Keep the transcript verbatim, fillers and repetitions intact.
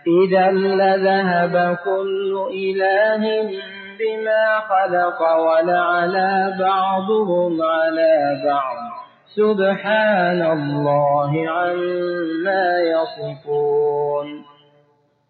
إذا لذهب كل إله بما خلق ولعلى بعضهم على بعض سبحان الله عما يصفون